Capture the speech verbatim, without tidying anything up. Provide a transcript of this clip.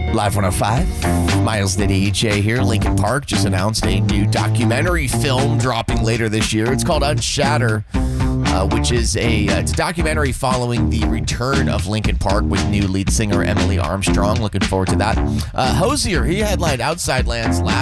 Live one oh five. Miles Nitty J here. Linkin Park just announced a new documentary film dropping later this year. It's called Unshatter, uh, which is a, uh, it's a documentary following the return of Linkin Park with new lead singer Emily Armstrong. Looking forward to that. Uh, Hozier, he headlined Outside Lands last